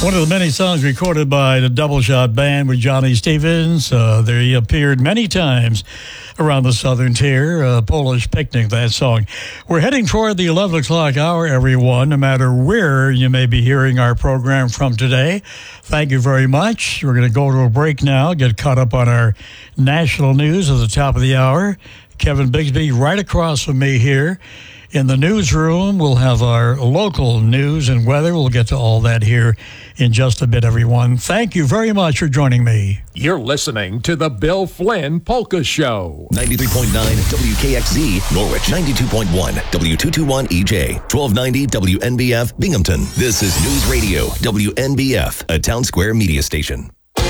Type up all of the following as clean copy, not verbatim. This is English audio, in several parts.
One of the many songs recorded by the Double Shot Band with Johnny Stevens. He appeared many times around the Southern Tier. Polish Picnic, that song. We're heading toward the 11 o'clock hour, everyone, no matter where you may be hearing our program from today. Thank you very much. We're going to go to a break now, get caught up on our national news at the top of the hour. Kevin Bigsby right across from me here. In the newsroom, we'll have our local news and weather. We'll get to all that here in just a bit, everyone. Thank you very much for joining me. You're listening to the Bill Flynn Polka Show. 93.9 WKXZ, Norwich. 92.1 W221 EJ. 1290 WNBF, Binghamton. This is News Radio, WNBF, a Town Square media station.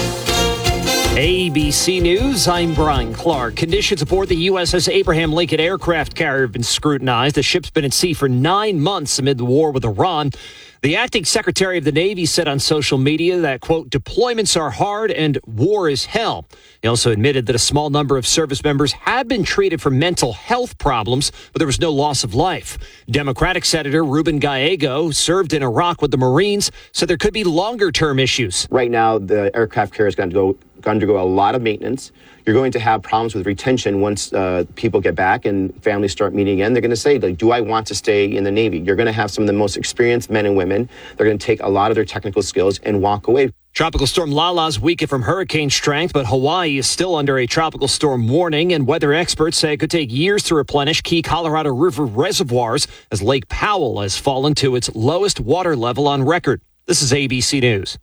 ABC News, I'm Brian Clark. Conditions aboard the USS Abraham Lincoln aircraft carrier have been scrutinized. The ship's been at sea for 9 months amid the war with Iran. The acting secretary of the Navy said on social media that, quote, deployments are hard and war is hell. He also admitted that a small number of service members had been treated for mental health problems, but there was no loss of life. Democratic Senator Ruben Gallego served in Iraq with the Marines, so there could be longer-term issues. Right now, the aircraft carrier is going to undergo a lot of maintenance. You're going to have problems with retention once people get back and families start meeting again. They're going to say, like, do I want to stay in the Navy? You're going to have some of the most experienced men and women. They're going to take a lot of their technical skills and walk away. Tropical storm Lala's weakened from hurricane strength, but Hawaii is still under a tropical storm warning, and weather experts say it could take years to replenish key Colorado River reservoirs as Lake Powell has fallen to its lowest water level on record. This is ABC News.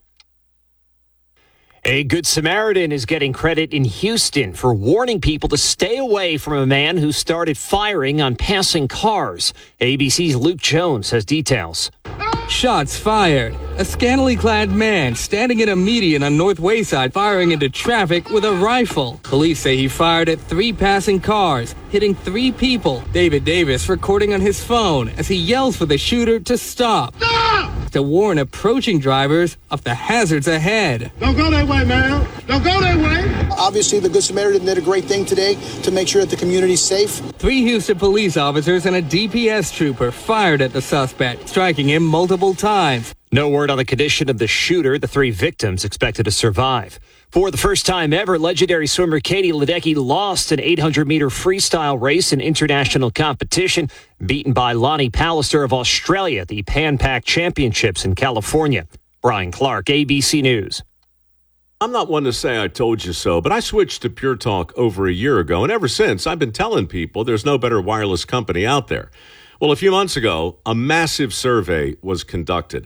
A Good Samaritan is getting credit in Houston for warning people to stay away from a man who started firing on passing cars. ABC's Luke Jones has details. Shots fired. A scantily clad man standing at a median on North Wayside firing into traffic with a rifle. Police say he fired at 3 passing cars, hitting 3 people. David Davis recording on his phone as he yells for the shooter to stop. Stop! To warn approaching drivers of the hazards ahead. Don't go that way, man. Don't go that way. Obviously, the Good Samaritan did a great thing today to make sure that the community's safe. 3 Houston police officers and a DPS trooper fired at the suspect, striking him multiple times. No word on the condition of the shooter. The 3 victims expected to survive. For the first time ever, legendary swimmer Katie Ledecky lost an 800-meter freestyle race in international competition, beaten by Lonnie Pallister of Australia at the Pan Pac Championships in California. Brian Clark, ABC News. I'm not one to say I told you so, but I switched to Pure Talk over a year ago, and ever since, I've been telling people there's no better wireless company out there. Well, a few months ago, a massive survey was conducted.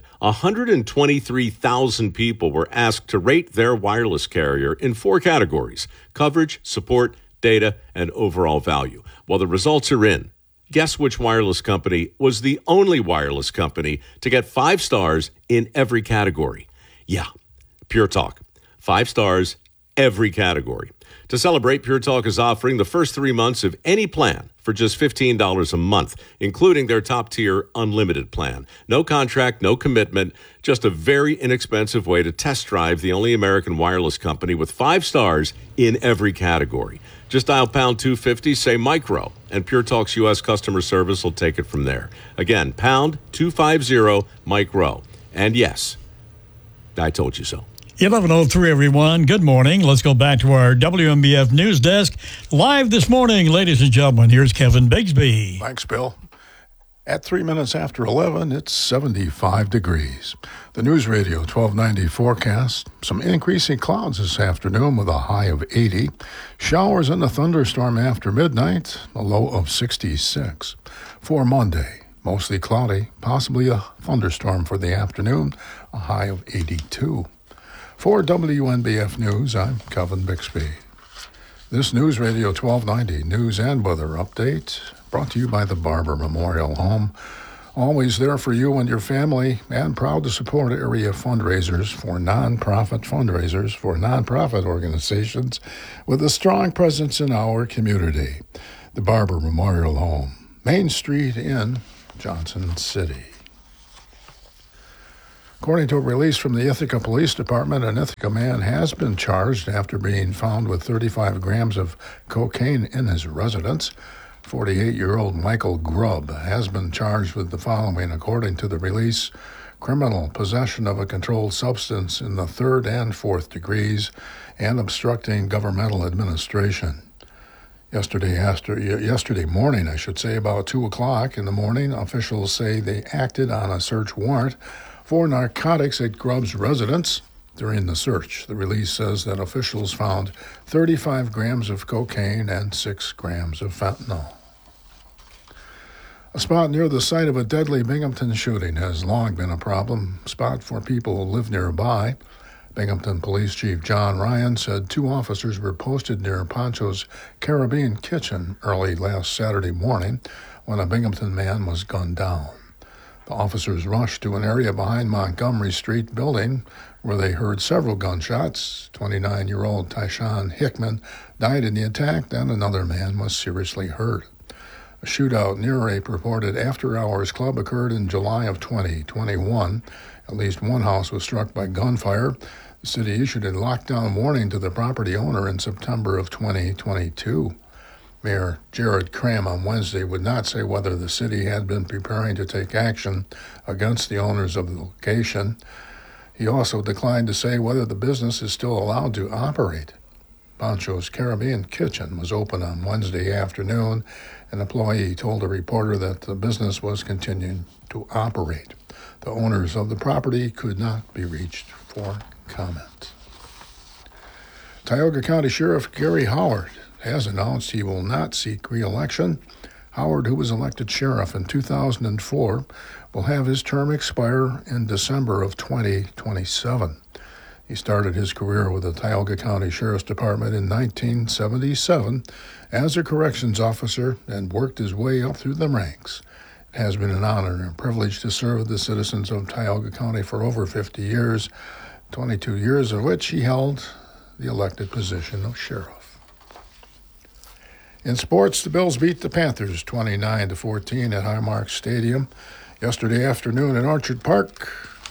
123,000 people were asked to rate their wireless carrier in 4 categories: coverage, support, data, and overall value. Well, the results are in. Guess which wireless company was the only wireless company to get 5 stars in every category? Yeah, Pure Talk. 5 stars, every category. To celebrate, Pure Talk is offering the first 3 months of any plan for just $15 a month, including their top-tier unlimited plan. No contract, no commitment, just a very inexpensive way to test drive the only American wireless company with 5 stars in every category. Just dial pound 250, say micro, and Pure Talk's U.S. customer service will take it from there. Again, pound 250 micro. And yes, I told you so. 11:03, everyone. Good morning. Let's go back to our WNBF news desk. Live this morning, ladies and gentlemen, here's Kevin Bigsby. Thanks, Bill. At 3 minutes after 11, it's 75 degrees. The News Radio 1290 forecast: some increasing clouds this afternoon with a high of 80. Showers and a thunderstorm after midnight, a low of 66. For Monday, mostly cloudy, possibly a thunderstorm for the afternoon, a high of 82. For WNBF News, I'm Kevin Bixby. This News Radio 1290 news and weather update brought to you by the Barber Memorial Home. Always there for you and your family, and proud to support area fundraisers for nonprofit organizations with a strong presence in our community. The Barber Memorial Home, Main Street in Johnson City. According to a release from the Ithaca Police Department, an Ithaca man has been charged after being found with 35 grams of cocaine in his residence. 48-year-old Michael Grubb has been charged with the following, according to the release: criminal possession of a controlled substance in the 3rd and 4th degrees, and obstructing governmental administration. Yesterday morning, about 2 o'clock in the morning, officials say they acted on a search warrant for narcotics at Grubbs' residence. During the search, the release says that officials found 35 grams of cocaine and 6 grams of fentanyl. A spot near the site of a deadly Binghamton shooting has long been a problem spot for people who live nearby. Binghamton Police Chief John Ryan said 2 officers were posted near Pancho's Caribbean Kitchen early last Saturday morning when a Binghamton man was gunned down. The officers rushed to an area behind Montgomery Street building where they heard several gunshots. 29-year-old Tyshawn Hickman died in the attack, and another man was seriously hurt. A shootout near a purported after-hours club occurred in July of 2021. At least one house was struck by gunfire. The city issued a lockdown warning to the property owner in September of 2022. Mayor Jared Cram on Wednesday would not say whether the city had been preparing to take action against the owners of the location. He also declined to say whether the business is still allowed to operate. Pancho's Caribbean Kitchen was open on Wednesday afternoon. An employee told a reporter that the business was continuing to operate. The owners of the property could not be reached for comment. Tioga County Sheriff Gary Howard has announced he will not seek re-election. Howard, who was elected sheriff in 2004, will have his term expire in December of 2027. He started his career with the Tioga County Sheriff's Department in 1977 as a corrections officer and worked his way up through the ranks. It has been an honor and a privilege to serve the citizens of Tioga County for over 50 years, 22 years of which he held the elected position of sheriff. In sports, the Bills beat the Panthers 29-14 at Highmark Stadium yesterday afternoon in Orchard Park.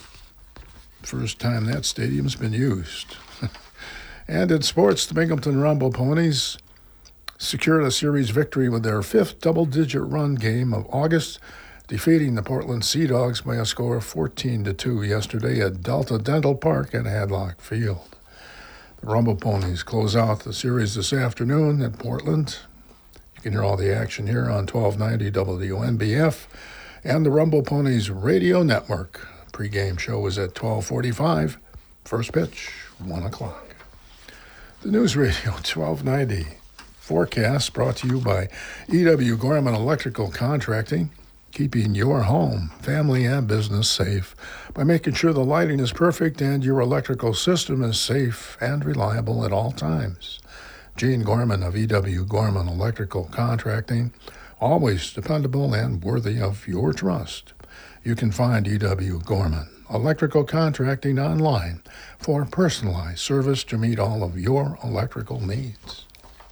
First time that stadium's been used. And in sports, the Binghamton Rumble Ponies secured a series victory with their 5th double-digit run game of August, defeating the Portland Sea Dogs by a score of 14-2 yesterday at Delta Dental Park at Hadlock Field. The Rumble Ponies close out the series this afternoon at Portland. You can hear all the action here on 1290 WNBF and the Rumble Ponies Radio Network. Pre-game show is at 12:45. First pitch, 1 o'clock. The News Radio 1290 forecast brought to you by E.W. Gorman Electrical Contracting, keeping your home, family, and business safe by making sure the lighting is perfect and your electrical system is safe and reliable at all times. Gene Gorman of E.W. Gorman Electrical Contracting, always dependable and worthy of your trust. You can find E.W. Gorman Electrical Contracting online for personalized service to meet all of your electrical needs.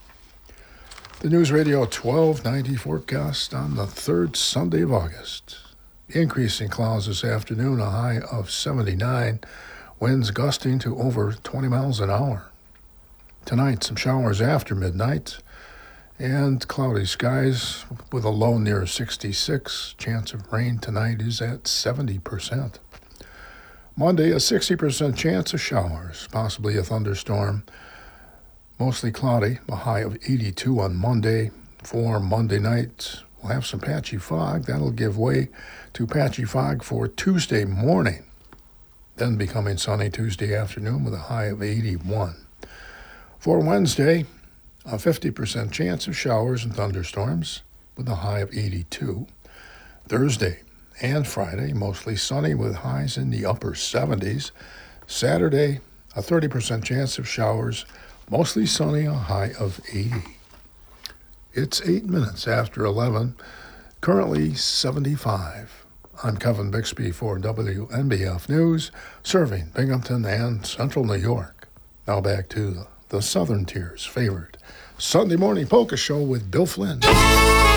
The News Radio 1290 forecast on the 3rd Sunday of August. Increasing clouds this afternoon, a high of 79, winds gusting to over 20 miles an hour. Tonight, some showers after midnight, and cloudy skies with a low near 66. Chance of rain tonight is at 70%. Monday, a 60% chance of showers, possibly a thunderstorm. Mostly cloudy, a high of 82 on Monday. For Monday night, we'll have some patchy fog. That'll give way to patchy fog for Tuesday morning. Then becoming sunny Tuesday afternoon with a high of 81. For Wednesday, a 50% chance of showers and thunderstorms with a high of 82. Thursday and Friday, mostly sunny with highs in the upper 70s. Saturday, a 30% chance of showers, mostly sunny, a high of 80. It's 8 minutes after 11, currently 75. I'm Kevin Bixby for WNBF News, serving Binghamton and Central New York. Now back to the Southern Tier's favorite Sunday morning polka show with Bill Flynn.